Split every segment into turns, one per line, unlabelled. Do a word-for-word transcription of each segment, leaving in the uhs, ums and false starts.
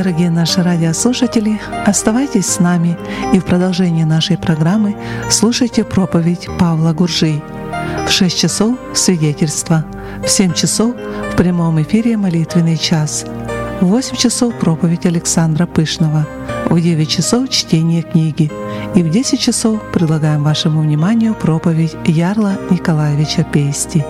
Дорогие наши радиослушатели, оставайтесь с нами и в продолжении нашей программы слушайте проповедь Павла Гуржи. В шесть часов — свидетельство, в семь часов в прямом эфире молитвенный час, в восемь часов проповедь Александра Пышного, в девять часов чтение книги и в десять часов предлагаем вашему вниманию проповедь Ярла Николаевича Пейсти.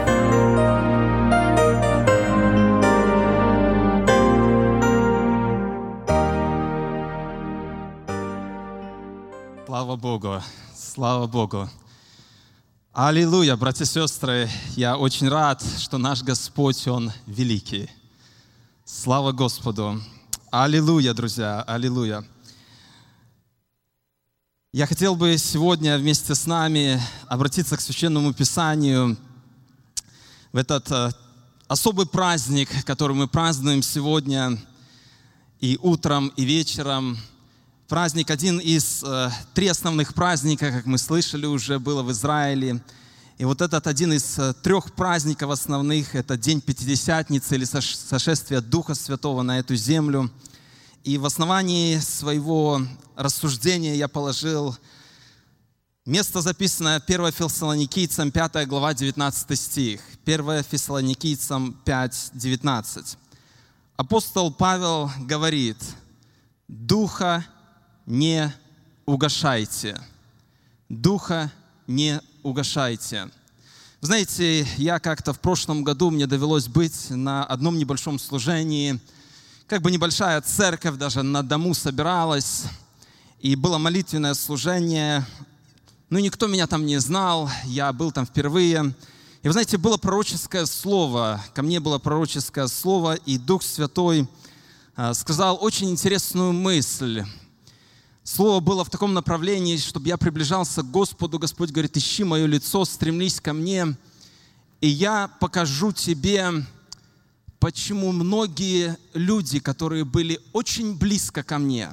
Слава Богу! Слава Богу! Аллилуйя, братья и сестры! Я очень рад, что наш Господь, Он великий. Слава Господу! Аллилуйя, друзья! Аллилуйя! Я хотел бы сегодня вместе с нами обратиться к Священному Писанию в этот особый праздник, который мы празднуем сегодня и утром, и вечером. Праздник, один из э, три основных праздника, как мы слышали уже, было в Израиле. И вот этот один из э, трех праздников основных, это День Пятидесятницы или сошествие Духа Святого на эту землю. И в основании своего рассуждения я положил место, записанное первое Фессалоникийцам, пятая глава, девятнадцатый стих. первое Фессалоникийцам пять, девятнадцать. Апостол Павел говорит: «Духа не угашайте». Духа не угашайте. Вы знаете, я как-то в прошлом году, мне довелось быть на одном небольшом служении, как бы небольшая церковь даже на дому собиралась, и было молитвенное служение. Ну, никто меня там не знал, я был там впервые. И вы знаете, было пророческое слово, ко мне было пророческое слово, и Дух Святой сказал очень интересную мысль. Слово было в таком направлении, чтобы я приближался к Господу. Господь говорит: ищи мое лицо, стремлись ко мне, и я покажу тебе, почему многие люди, которые были очень близко ко мне,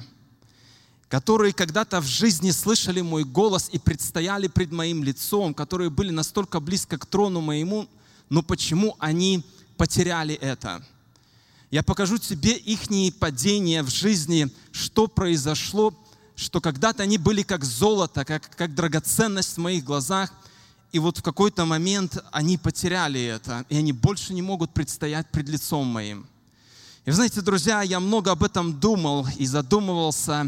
которые когда-то в жизни слышали мой голос и предстояли пред моим лицом, которые были настолько близко к трону моему, но почему они потеряли это? Я покажу тебе ихние падения в жизни, что произошло, что когда-то они были как золото, как, как драгоценность в моих глазах, и вот в какой-то момент они потеряли это, и они больше не могут предстоять пред лицом моим. И вы знаете, друзья, я много об этом думал и задумывался,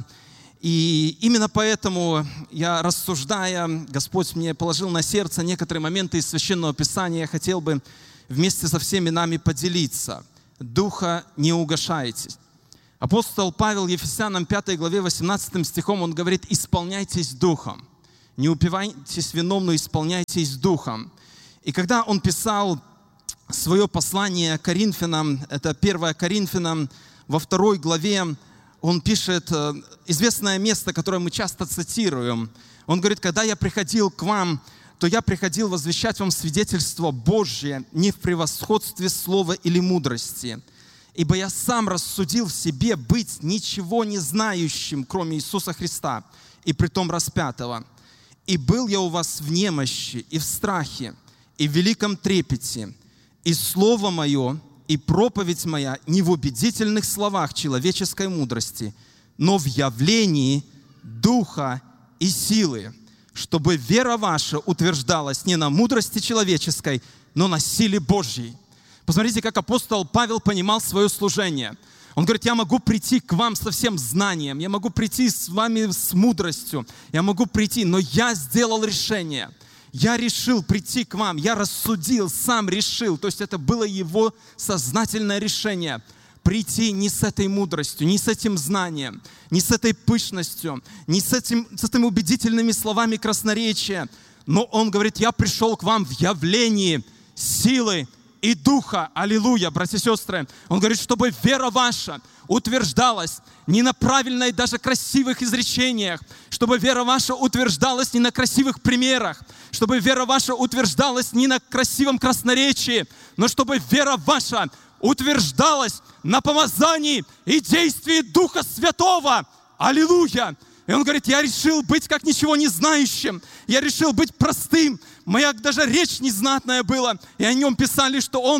и именно поэтому я, рассуждая, Господь мне положил на сердце некоторые моменты из Священного Писания, я хотел бы вместе со всеми нами поделиться. Духа не угашайте. Апостол Павел Ефесянам пятой главе восемнадцатым стихом, он говорит: «Исполняйтесь Духом». Не упивайтесь вином, но исполняйтесь Духом. И когда он писал свое послание Коринфянам, это первое Коринфянам, во второй главе, он пишет известное место, которое мы часто цитируем. Он говорит: «Когда я приходил к вам, то я приходил возвещать вам свидетельство Божье не в превосходстве слова или мудрости. Ибо я сам рассудил в себе быть ничего не знающим, кроме Иисуса Христа, и притом распятого. И был я у вас в немощи, и в страхе, и в великом трепете, и слово мое, и проповедь моя не в убедительных словах человеческой мудрости, но в явлении Духа и силы, чтобы вера ваша утверждалась не на мудрости человеческой, но на силе Божьей». Посмотрите, как апостол Павел понимал свое служение. Он говорит: я могу прийти к вам со всем знанием, я могу прийти с вами с мудростью, я могу прийти, но я сделал решение. Я решил прийти к вам, я рассудил, сам решил. То есть это было его сознательное решение. Прийти не с этой мудростью, не с этим знанием, не с этой пышностью, не с, этим, с этими убедительными словами красноречия. Но он говорит: я пришел к вам в явлении силы и Духа. Аллилуйя, братья и сестры. Он говорит, чтобы вера ваша утверждалась не на правильной, даже красивых изречениях, чтобы вера ваша утверждалась не на красивых примерах, чтобы вера ваша утверждалась не на красивом красноречии, но чтобы вера ваша утверждалась на помазании и действии Духа Святого. Аллилуйя! И он говорит: я решил быть как ничего не знающим, я решил быть простым. Моя даже речь незнатная была, и о нем писали, что он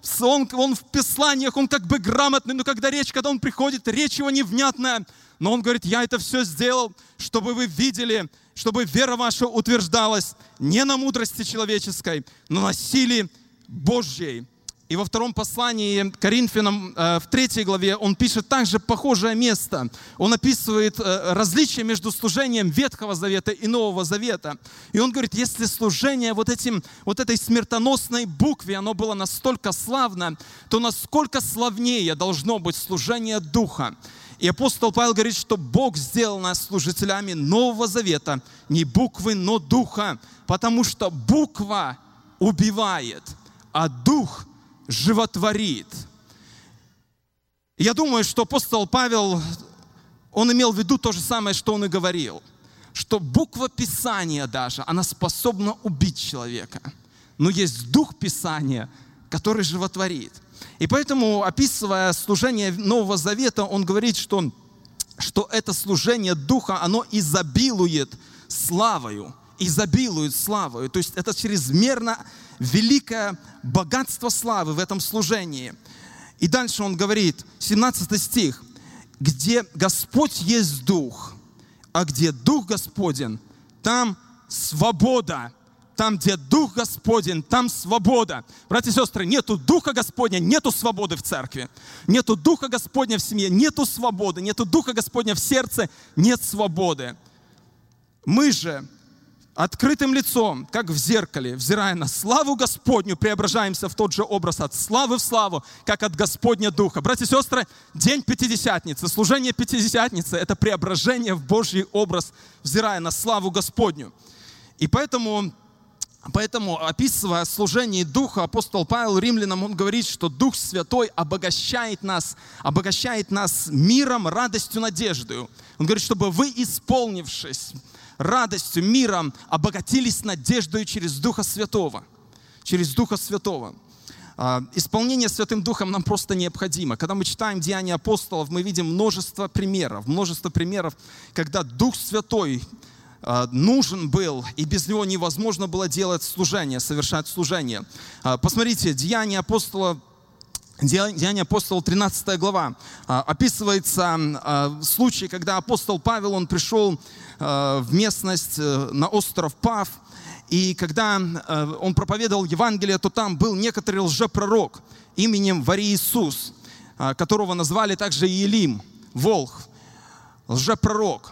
он, он в писаниях, он как бы грамотный, но когда речь, когда он приходит, речь его невнятная. Но он говорит, я это все сделал, чтобы вы видели, чтобы вера ваша утверждалась не на мудрости человеческой, но на силе Божьей. И во втором послании к Коринфянам, в третьей главе, он пишет также похожее место. Он описывает различия между служением Ветхого Завета и Нового Завета. И он говорит, если служение вот, этим, вот этой смертоносной букве, оно было настолько славно, то насколько славнее должно быть служение Духа. И апостол Павел говорит, что Бог сделал нас служителями Нового Завета, не буквы, но Духа, потому что буква убивает, а Дух животворит. И я думаю, что апостол Павел, он имел в виду то же самое, что он и говорил, что буква Писания даже, она способна убить человека. Но есть Дух Писания, который животворит. И поэтому, описывая служение Нового Завета, он говорит, что, что это служение Духа, оно изобилует славою, изобилует славою. То есть это чрезмерно великое богатство славы в этом служении. И дальше он говорит, семнадцатый стих, где Господь есть Дух, а где Дух Господень, там свобода. Там, где Дух Господень, там свобода. Братья и сестры, нету Духа Господня, нету свободы в церкви. Нету Духа Господня в семье, нету свободы. Нету Духа Господня в сердце, нет свободы. Мы же открытым лицом, как в зеркале, взирая на славу Господню, преображаемся в тот же образ от славы в славу, как от Господня Духа. Братья и сестры, день Пятидесятницы, служение Пятидесятницы – это преображение в Божий образ, взирая на славу Господню. И поэтому... Поэтому, описывая служение Духа, апостол Павел Римлянам, он говорит, что Дух Святой обогащает нас, обогащает нас миром, радостью, надеждою. Он говорит, чтобы вы, исполнившись радостью, миром, обогатились надеждою через Духа Святого. Через Духа Святого. Исполнение Святым Духом нам просто необходимо. Когда мы читаем Деяния апостолов, мы видим множество примеров, множество примеров, когда Дух Святой нужен был, и без него невозможно было делать служение, совершать служение. Посмотрите, Деяния апостола, Деяния апостола, тринадцатая глава, описывается случай, когда апостол Павел, он пришел в местность на остров Паф, и когда он проповедовал Евангелие, то там был некоторый лжепророк именем Вари-Иисус, которого назвали также Иелим, волх, лжепророк,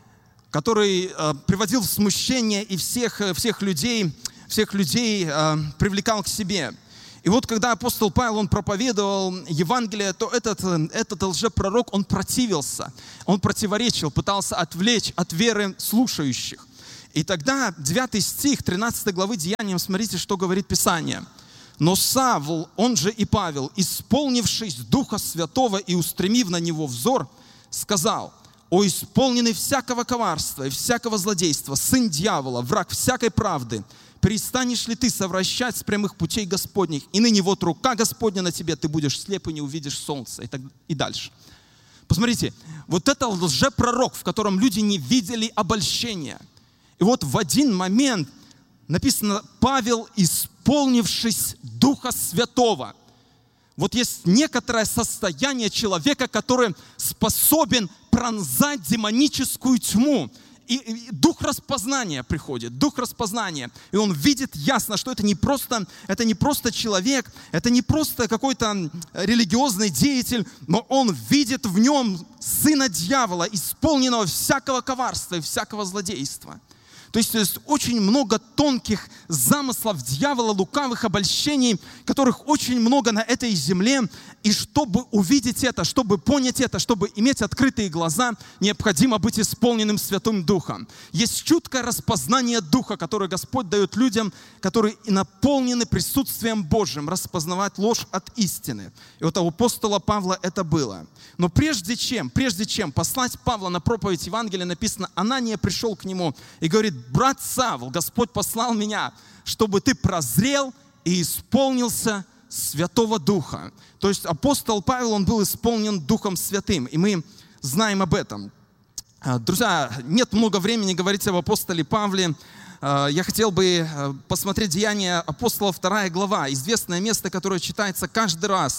который э, приводил в смущение и всех, всех людей, всех людей э, привлекал к себе. И вот когда апостол Павел, он проповедовал Евангелие, то этот, этот лжепророк, он противился, он противоречил, пытался отвлечь от веры слушающих. И тогда девятый стих тринадцатой главы Деяниям, смотрите, что говорит Писание. «Но Савл, он же и Павел, исполнившись Духа Святого и устремив на него взор, сказал: «О, исполненный всякого коварства и всякого злодейства, сын дьявола, враг всякой правды, перестанешь ли ты совращать с прямых путей Господних? И ныне вот рука Господня на тебе, ты будешь слеп и не увидишь солнца». И, так, и дальше. Посмотрите, вот это лжепророк, в котором люди не видели обольщения. И вот в один момент написано: Павел, исполнившись Духа Святого. Вот есть некоторое состояние человека, который способен пронзать демоническую тьму. И, и дух распознания приходит, дух распознания. И он видит ясно, что это не просто, это не просто человек, это не просто какой-то религиозный деятель, но он видит в нем сына дьявола, исполненного всякого коварства и всякого злодейства. То есть, то есть очень много тонких замыслов дьявола, лукавых обольщений, которых очень много на этой земле. И чтобы увидеть это, чтобы понять это, чтобы иметь открытые глаза, необходимо быть исполненным Святым Духом. Есть чуткое распознание Духа, которое Господь дает людям, которые наполнены присутствием Божьим, распознавать ложь от истины. И вот у апостола Павла это было. Но прежде чем, прежде чем послать Павла на проповедь Евангелия, написано: Анания пришел к нему и говорит: брат Савл, Господь послал меня, чтобы ты прозрел и исполнился Святого Духа. То есть апостол Павел, он был исполнен Духом Святым, и мы знаем об этом. Друзья, нет много времени говорить об апостоле Павле, я хотел бы посмотреть Деяния апостолов, вторая глава, известное место, которое читается каждый раз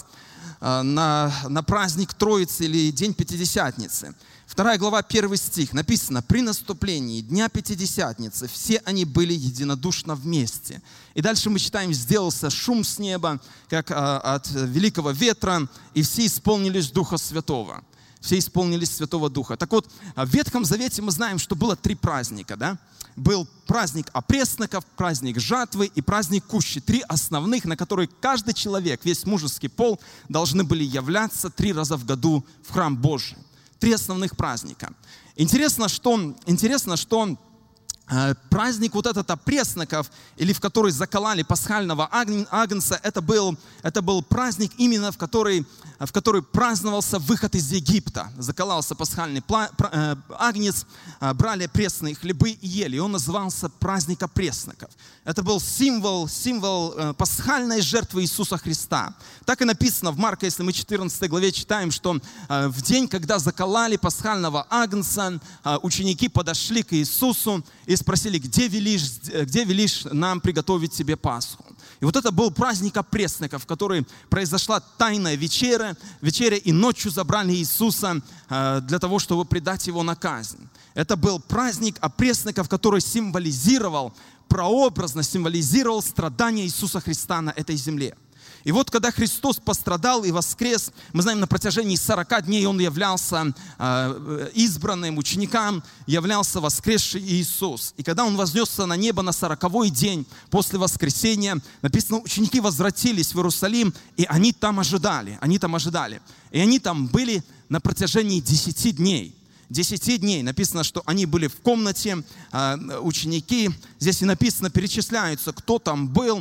на, на праздник Троицы или День Пятидесятницы. Вторая глава, первый стих, написано: «При наступлении Дня Пятидесятницы все они были единодушно вместе». И дальше мы читаем: «Сделался шум с неба, как от великого ветра, и все исполнились Духа Святого». Все исполнились Святого Духа. Так вот, в Ветхом Завете мы знаем, что было три праздника, да? Был праздник опресноков, праздник жатвы и праздник кущи. Три основных, на которые каждый человек, весь мужеский пол, должны были являться три раза в году в храм Божий. Три основных праздника. Интересно, что, интересно, что э, праздник вот этот опресноков, или в который закололи пасхального агнца, это был, это был праздник именно, в который, в который праздновался выход из Египта. Заколался пасхальный пла, э, агнец, э, брали пресные хлебы и ели. И он назывался праздник опресноков. Это был символ, символ э, пасхальной жертвы Иисуса Христа. Так и написано в Марка, если мы в четырнадцатой главе читаем, что э, в день, когда закололи пасхального агнца, э, ученики подошли к Иисусу и спросили: где велишь, где велишь нам приготовить тебе Пасху? И вот это был праздник опресноков, в который произошла тайная вечеря, вечеря, и ночью забрали Иисуса э, для того, чтобы предать его на казнь. Это был праздник опресноков, который символизировал, прообразно символизировал страдания Иисуса Христа на этой земле. И вот когда Христос пострадал и воскрес, мы знаем, на протяжении сорока дней Он являлся э, избранным ученикам, являлся воскресший Иисус. И когда Он вознесся на небо на сороковой день после воскресения, написано, ученики возвратились в Иерусалим, и они там ожидали, они там ожидали. И они там были на протяжении десяти дней. Десяти дней. Написано, что они были в комнате, э, ученики. Здесь и написано, перечисляются, кто там был.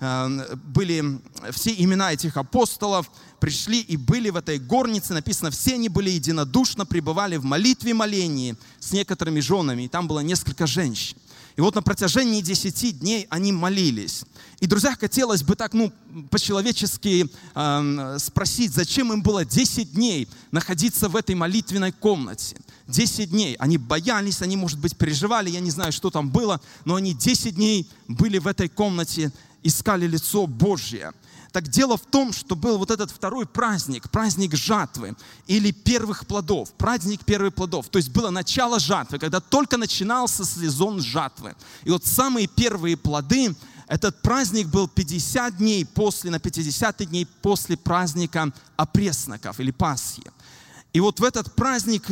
Были все имена этих апостолов, пришли и были в этой горнице. Написано, все они были единодушно, пребывали в молитве и молении с некоторыми женами. И там было несколько женщин. И вот на протяжении десяти дней они молились. И, друзья, хотелось бы так, ну, по-человечески э, спросить, зачем им было десять дней находиться в этой молитвенной комнате? десять дней. Они боялись, они, может быть, переживали, я не знаю, что там было, но они десять дней были в этой комнате, искали лицо Божье. Так дело в том, что был вот этот второй праздник, праздник жатвы или первых плодов, праздник первых плодов. То есть было начало жатвы, когда только начинался сезон жатвы. И вот самые первые плоды, этот праздник был пятьдесят дней после, на пятидесятый дней после праздника опресноков или Пасхи. И вот в этот праздник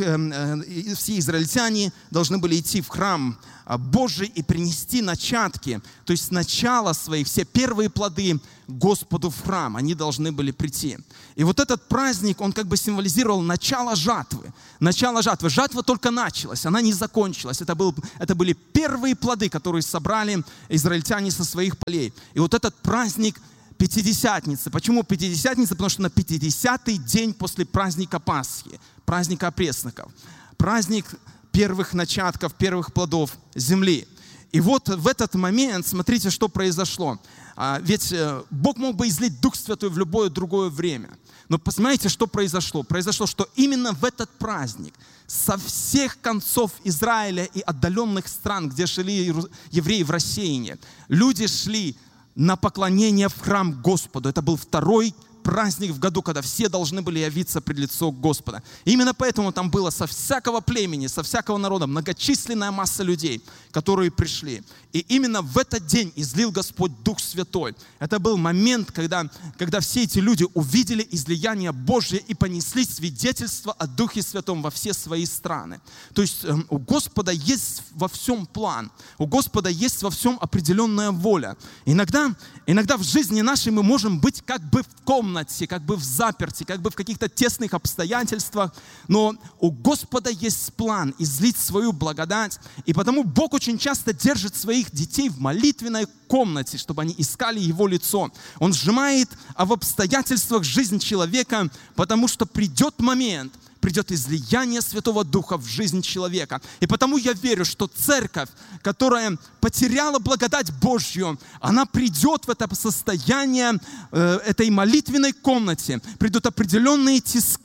все израильтяне должны были идти в храм Божий и принести начатки, то есть начало своих, все первые плоды Господу в храм. Они должны были прийти. И вот этот праздник, он как бы символизировал начало жатвы. Начало жатвы. Жатва только началась, она не закончилась. Это, был, это были первые плоды, которые собрали израильтяне со своих полей. И вот этот праздник Пятидесятница. Почему Пятидесятница? Потому что на пятидесятый день после праздника Пасхи, праздника опресноков, праздник первых начатков, первых плодов земли. И вот в этот момент, смотрите, что произошло. Ведь Бог мог бы излить Дух Святой в любое другое время. Но посмотрите, что произошло. Произошло, что именно в этот праздник со всех концов Израиля и отдаленных стран, где шли евреи в рассеянии, люди шли на поклонение в храм Господу. Это был второй праздник в году, когда все должны были явиться пред лицо Господа. И именно поэтому там было со всякого племени, со всякого народа многочисленная масса людей, которые пришли. И именно в этот день излил Господь Дух Святой. Это был момент, когда, когда все эти люди увидели излияние Божье и понесли свидетельство о Духе Святом во все свои страны. То есть у Господа есть во всем план. У Господа есть во всем определенная воля. Иногда, иногда в жизни нашей мы можем быть как бы в комнате, как бы в заперти, как бы в каких-то тесных обстоятельствах, но у Господа есть план излить свою благодать, и потому Бог очень часто держит своих детей в молитвенной комнате, чтобы они искали Его лицо. Он сжимает в обстоятельствах жизнь человека, потому что придет момент, придет излияние Святого Духа в жизнь человека. И потому я верю, что церковь, которая потеряла благодать Божью, она придет в это состояние, э, этой молитвенной комнате. Придут определенные тиски,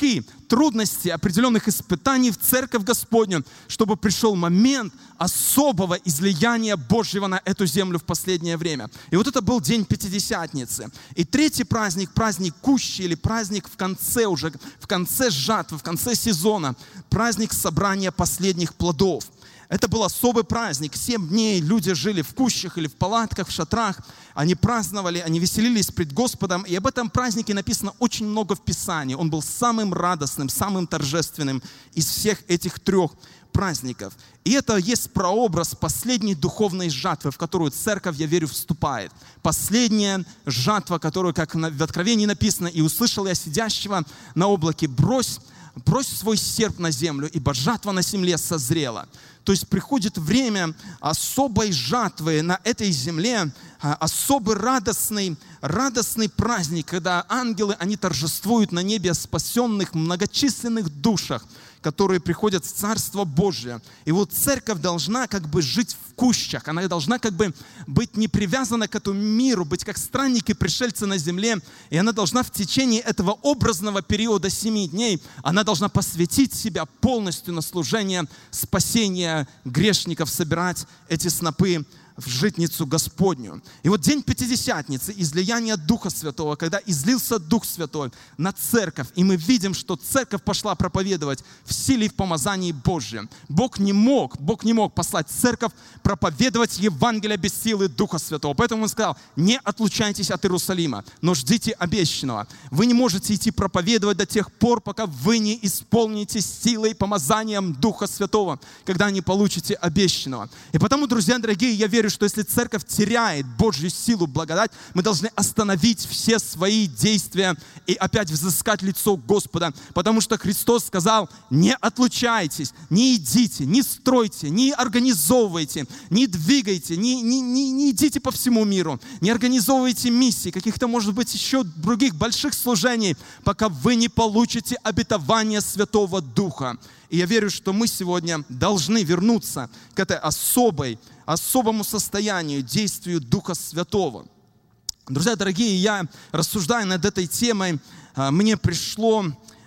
трудностей, определенных испытаний в церковь Господню, чтобы пришел момент особого излияния Божьего на эту землю в последнее время. И вот это был день Пятидесятницы. И третий праздник, праздник Кущи, или праздник в конце уже, в конце жатвы, в конце сезона, праздник собрания последних плодов. Это был особый праздник. Семь дней люди жили в кущах или в палатках, в шатрах. Они праздновали, они веселились пред Господом. И об этом празднике написано очень много в Писании. Он был самым радостным, самым торжественным из всех этих трех праздников. И это есть прообраз последней духовной жатвы, в которую церковь, я верю, вступает. Последняя жатва, которую, как в Откровении написано, «И услышал я сидящего на облаке, брось, брось свой серп на землю, ибо жатва на земле созрела». То есть приходит время особой жатвы на этой земле, особый радостный, радостный праздник, когда ангелы, они торжествуют на небе о спасенных многочисленных душах, которые приходят в Царство Божие. И вот церковь должна как бы жить в кущах, она должна как бы быть не привязана к этому миру, быть как странники, пришельцы на земле, и она должна в течение этого образного периода семи дней, она должна посвятить себя полностью на служение спасения грешников, собирать эти снопы в житницу Господню. И вот день Пятидесятницы, излияние Духа Святого, когда излился Дух Святой на церковь, и мы видим, что церковь пошла проповедовать в силе и в помазании Божьем. Бог не мог, Бог не мог послать церковь проповедовать Евангелие без силы Духа Святого. Поэтому Он сказал: не отлучайтесь от Иерусалима, но ждите обещанного. Вы не можете идти проповедовать до тех пор, пока вы не исполните силой и помазанием Духа Святого, когда не получите обещанного. И потому, друзья дорогие, я верю, что если церковь теряет Божью силу, благодать, мы должны остановить все свои действия и опять взыскать лицо Господа. Потому что Христос сказал: не отлучайтесь, не идите, не стройте, не организовывайте, не двигайте, не, не, не, не идите по всему миру, не организовывайте миссии, каких-то, может быть, еще других больших служений, пока вы не получите обетование Святого Духа. И я верю, что мы сегодня должны вернуться к этой особой, особому состоянию, действию Духа Святого. Друзья дорогие, я, рассуждая над этой темой, мне пришло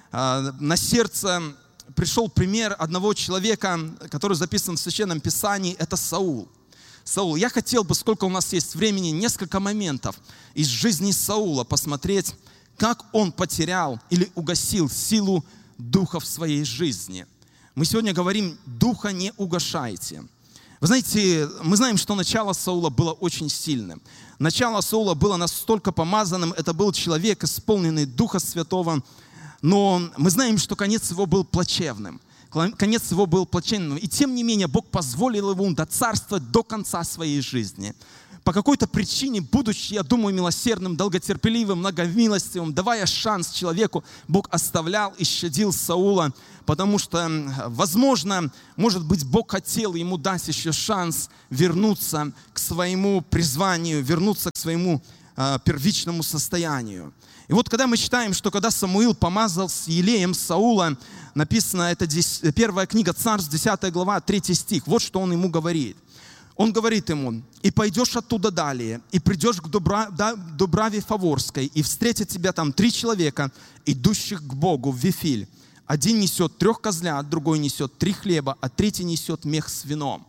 на сердце, пришел пример одного человека, который записан в Священном Писании, это Саул. Саул. Я хотел бы, сколько у нас есть времени, несколько моментов из жизни Саула посмотреть, как он потерял или угасил силу Духа в своей жизни. Мы сегодня говорим: Духа не угашайте. Вы знаете, мы знаем, что начало Саула было очень сильным. Начало Саула было настолько помазанным, это был человек, исполненный Духа Святого, но мы знаем, что конец его был плачевным. Конец его был плачевным. И тем не менее, Бог позволил ему доцарствовать до конца своей жизни. По какой-то причине, будучи, я думаю, милосердным, долготерпеливым, многомилостивым, давая шанс человеку, Бог оставлял и щадил Саула, потому что, возможно, может быть, Бог хотел ему дать еще шанс вернуться к своему призванию, вернуться к своему э, первичному состоянию. И вот когда мы читаем, что когда Самуил помазал с елеем Саула, написано, это первая книга Царств, десятая глава, третий стих, вот что он ему говорит. Он говорит ему: «И пойдешь оттуда далее, и придешь к Дубраве Фаворской, и встретят тебя там три человека, идущих к Богу в Вифиль. Один несет трех козлят, другой несет три хлеба, а третий несет мех с вином».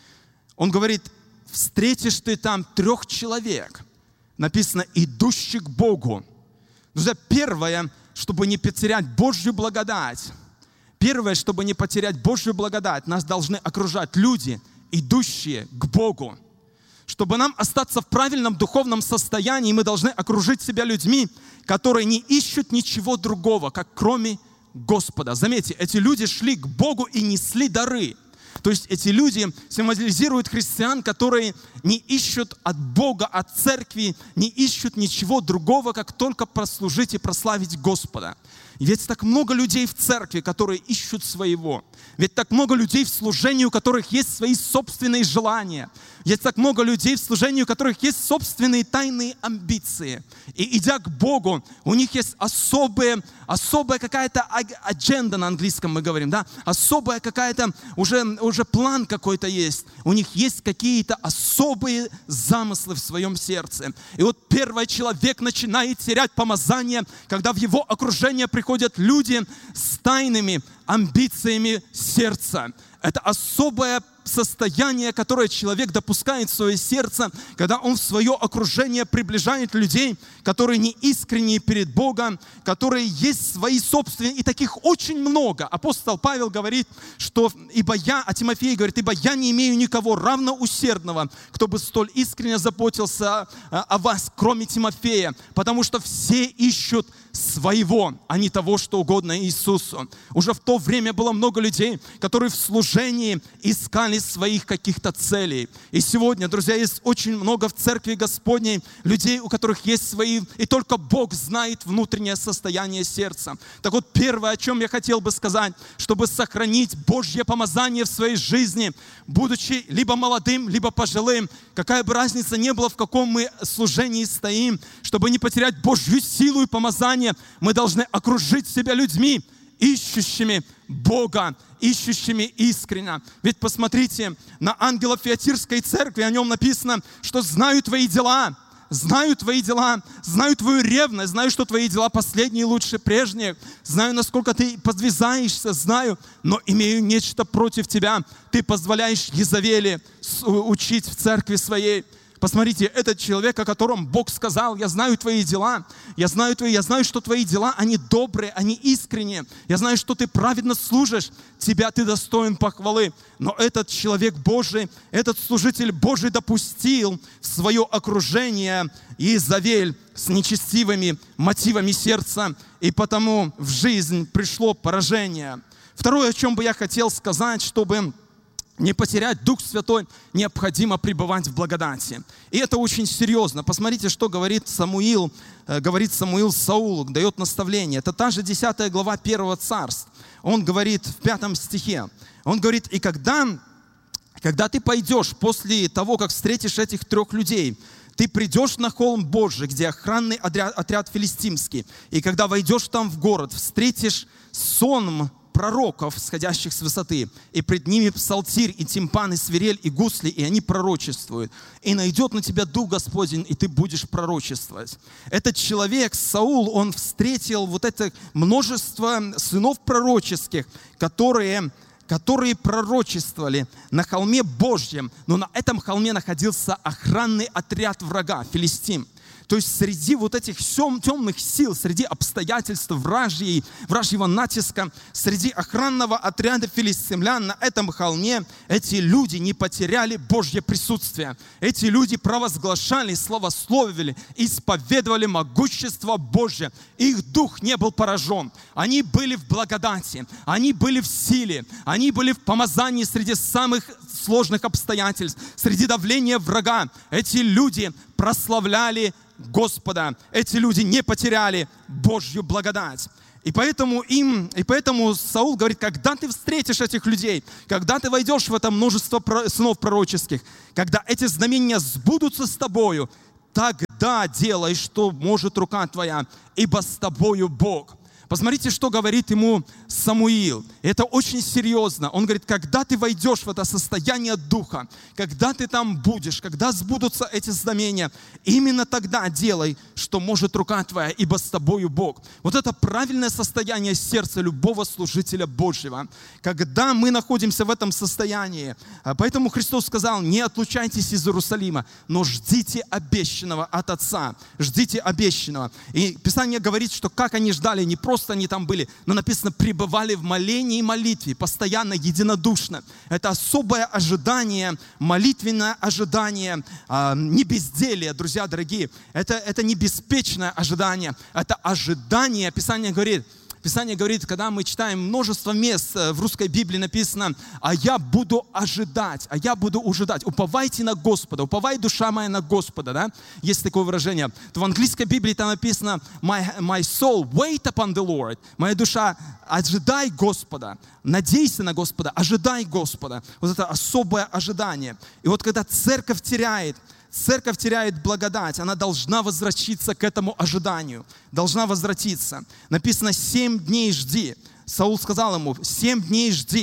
Он говорит: встретишь ты там трех человек, написано, идущих к Богу. Друзья, первое, чтобы не потерять Божью благодать, первое, чтобы не потерять Божью благодать, нас должны окружать люди, идущие к Богу. Чтобы нам остаться в правильном духовном состоянии, мы должны окружить себя людьми, которые не ищут ничего другого, как кроме Господа. Заметьте, эти люди шли к Богу и несли дары. То есть эти люди символизируют христиан, которые не ищут от Бога, от церкви, не ищут ничего другого, как только прослужить и прославить Господа. Ведь так много людей в церкви, которые ищут своего. Ведь так много людей в служении, у которых есть свои собственные желания. Есть так много людей в служении, у которых есть собственные тайные амбиции. И идя к Богу, у них есть особая, особая какая-то адженда, на английском мы говорим, да? Особая какая-то, уже, уже план какой-то есть. У них есть какие-то особые замыслы в своем сердце. И вот первый человек начинает терять помазание, когда в его окружение приходит приходят люди с тайными амбициями сердца. Это особое состояние, которое человек допускает в свое сердце, когда он в свое окружение приближает людей, которые не искренние перед Богом, которые есть свои собственные, и таких очень много. Апостол Павел говорит, что ибо я, а Тимофей говорит, ибо я не имею никого равноусердного, кто бы столь искренне заботился о вас, кроме Тимофея, потому что все ищут своего, а не того, что угодно Иисусу. Уже в то время было много людей, которые в служении искали своих каких-то целей. И сегодня, друзья, есть очень много в Церкви Господней людей, у которых есть свои, и только Бог знает внутреннее состояние сердца. Так вот, первое, о чем я хотел бы сказать, чтобы сохранить Божье помазание в своей жизни, будучи либо молодым, либо пожилым, какая бы разница ни была, в каком мы служении стоим, чтобы не потерять Божью силу и помазание, мы должны окружить себя людьми, ищущими Бога, ищущими искренне. Ведь посмотрите на ангела Фиатирской церкви, о нем написано, что знаю твои дела, знаю твои дела, знаю твою ревность, знаю, что твои дела последние лучше прежних, знаю, насколько ты подвязаешься, знаю, но имею нечто против тебя. Ты позволяешь Езавели учить в церкви своей. Посмотрите, этот человек, о котором Бог сказал, я знаю твои дела, я знаю, твои, я знаю, что твои дела, они добрые, они искренние, я знаю, что ты праведно служишь, тебя ты достоин похвалы. Но этот человек Божий, этот служитель Божий допустил в свое окружение Иезавель с нечестивыми мотивами сердца, и потому в жизнь пришло поражение. Второе, о чем бы я хотел сказать, чтобы не потерять Дух Святой, необходимо пребывать в благодати. И это очень серьезно. Посмотрите, что говорит Самуил, говорит Самуил Саулу, дает наставление. Это та же десятая глава первого Царств. Он говорит в пятом стихе. Он говорит, и когда, когда ты пойдешь после того, как встретишь этих трех людей, ты придешь на холм Божий, где охранный отряд, отряд филистимский, и когда войдешь там в город, встретишь сонм пророков, сходящих с высоты, и пред ними псалтирь, и тимпан, и свирель, и гусли, и они пророчествуют. И найдет на тебя Дух Господень, и ты будешь пророчествовать. Этот человек, Саул, он встретил вот это множество сынов пророческих, которые, которые пророчествовали на холме Божьем, но на этом холме находился охранный отряд врага, Филистим. То есть среди вот этих темных сил, среди обстоятельств вражьей, вражьего натиска, среди охранного отряда филистимлян на этом холме эти люди не потеряли Божье присутствие. Эти люди провозглашали, славословили, исповедовали могущество Божье. Их дух не был поражен. Они были в благодати, они были в силе, они были в помазании среди самых сложных обстоятельств, среди давления врага. Эти люди прославляли Господа. Эти люди не потеряли Божью благодать. И поэтому им, и поэтому Саул говорит, когда ты встретишь этих людей, когда ты войдешь в это множество сынов пророческих, когда эти знамения сбудутся с тобою, тогда делай, что может рука твоя, ибо с тобою Бог. Посмотрите, что говорит ему Самуил. Это очень серьезно. Он говорит, когда ты войдешь в это состояние духа, когда ты там будешь, когда сбудутся эти знамения, именно тогда делай, что может рука твоя, ибо с тобою Бог. Вот это правильное состояние сердца любого служителя Божьего. Когда мы находимся в этом состоянии, поэтому Христос сказал, не отлучайтесь из Иерусалима, но ждите обещанного от Отца. Ждите обещанного. И Писание говорит, что как они ждали, не просто Просто они там были, но написано, пребывали в молении и молитве, постоянно, единодушно. Это особое ожидание, молитвенное ожидание, э, не безделие, друзья дорогие. Это, это не беспечное ожидание, это ожидание. Писание говорит, Писание говорит, когда мы читаем множество мест в русской Библии написано, а я буду ожидать, а я буду ожидать. Уповайте на Господа, уповай, душа моя, на Господа, да? Есть такое выражение. В английской Библии там написано, my, my soul, wait upon the Lord. Моя душа, ожидай Господа, надейся на Господа, ожидай Господа. Вот это особое ожидание. И вот когда церковь теряет, Церковь теряет благодать, она должна возвратиться к этому ожиданию, должна возвратиться. Написано, семь дней жди. Саул сказал ему, семь дней жди.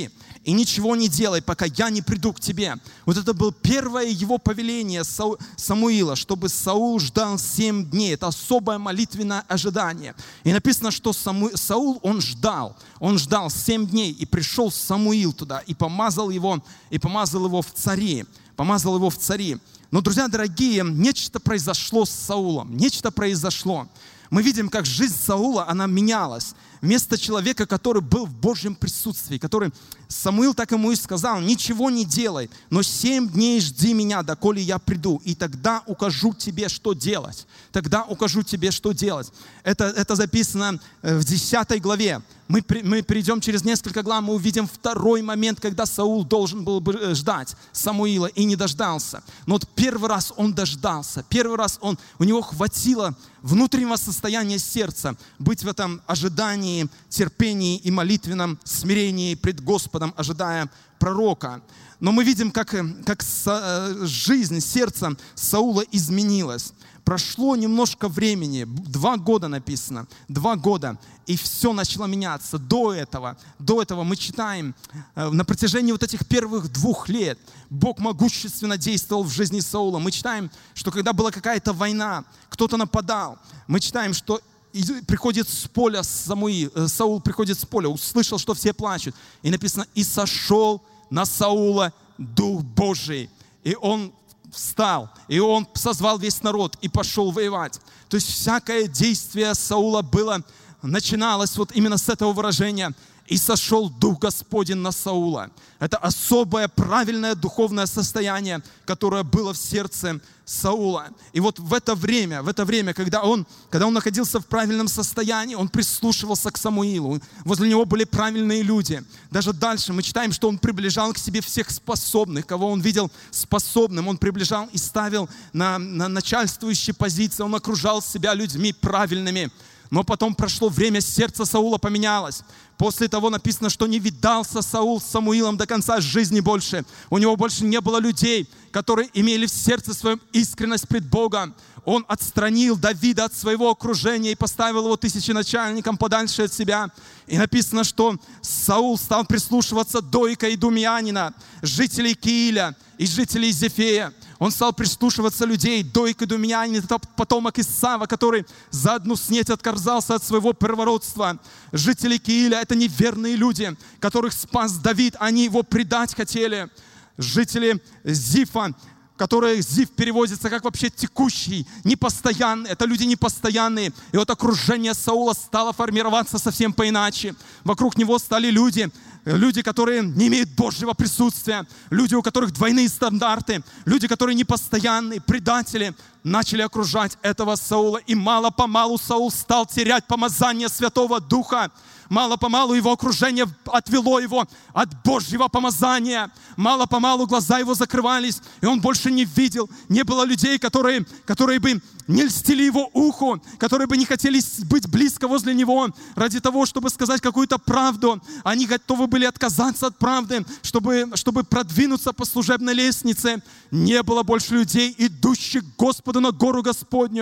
и ничего не делай, пока я не приду к тебе». Вот это было первое его повеление Самуила, чтобы Саул ждал семь дней. Это особое молитвенное ожидание. И написано, что Саул, он ждал. Он ждал семь дней, и пришел Самуил туда, и помазал его, и помазал его в цари. Помазал его в цари. Но, друзья дорогие, нечто произошло с Саулом. Нечто произошло. Мы видим, как жизнь Саула, она менялась. Вместо человека, который был в Божьем присутствии, который Самуил так ему и сказал: «Ничего не делай, но семь дней жди меня, доколе я приду, и тогда укажу тебе, что делать». Тогда укажу тебе, что делать. Это, это записано в десятой главе. Мы, мы перейдем через несколько глав, мы увидим второй момент, когда Саул должен был бы ждать Самуила и не дождался. Но вот первый раз он дождался. Первый раз он, у него хватило внутреннего состояния сердца быть в этом ожидании, терпении и молитвенном смирении пред Господом, ожидая пророка. Но мы видим, как, как со, жизнь, сердце Саула изменилась. Прошло немножко времени, два года написано, два года, и все начало меняться. До этого, до этого мы читаем, на протяжении вот этих первых двух лет Бог могущественно действовал в жизни Саула. Мы читаем, что когда была какая-то война, кто-то нападал, мы читаем, что приходит с поля Самуил, Саул приходит с поля, услышал, что все плачут, и написано: «И сошел на Саула Дух Божий, и он встал, и он созвал весь народ и пошел воевать». То есть всякое действие Саула было, начиналось вот именно с этого выражения: «И сошел Дух Господень на Саула». Это особое, правильное духовное состояние, которое было в сердце Саула. И вот в это время, в это время, когда он, когда он находился в правильном состоянии, он прислушивался к Самуилу. Возле него были правильные люди. Даже дальше мы читаем, что он приближал к себе всех способных, кого он видел способным. Он приближал и ставил на, на начальствующие позиции. Он окружал себя людьми правильными. Но потом прошло время, сердце Саула поменялось. После того написано, что не видался Саул с Самуилом до конца жизни больше. У него больше не было людей, которые имели в сердце своем искренность пред Богом. Он отстранил Давида от своего окружения и поставил его тысяченачальником подальше от себя. И написано, что Саул стал прислушиваться Доика и Думьянина, жителей Кииля и жителей Зефея. Он стал прислушиваться людей. Доик и Думьянин — это потомок Исава, который за одну снеть отказался от своего первородства. Жители Кииля — это неверные люди, которых спас Давид, они его предать хотели. Жители Зифа, которые Зиф переводится как вообще текущий, непостоянный. Это люди непостоянные. И вот окружение Саула стало формироваться совсем поиначе. Вокруг него стали люди, люди, которые не имеют Божьего присутствия, люди, у которых двойные стандарты, люди, которые непостоянные, предатели, начали окружать этого Саула. И мало-помалу Саул стал терять помазание Святого Духа. Мало-помалу его окружение отвело его от Божьего помазания. Мало-помалу глаза его закрывались, и он больше не видел. Не было людей, которые, которые бы не льстили его уху, которые бы не хотели быть близко возле него ради того, чтобы сказать какую-то правду. Они готовы были отказаться от правды, чтобы, чтобы продвинуться по служебной лестнице. Не было больше людей, идущих к Господу на гору Господню.